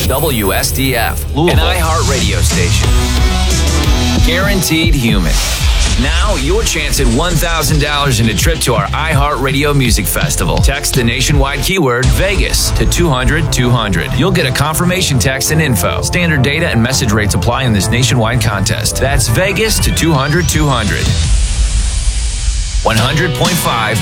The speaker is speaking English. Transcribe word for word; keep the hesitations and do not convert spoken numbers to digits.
W S D F, Louisville, an iHeart radio station. Guaranteed human. Now, your chance at one thousand dollars and a trip to our iHeartRadio Music Festival. Text the nationwide keyword Vegas to two hundred two hundred. You'll get a confirmation text and info. Standard data and message rates apply in this nationwide contest. That's Vegas to two hundred two hundred. one hundred point five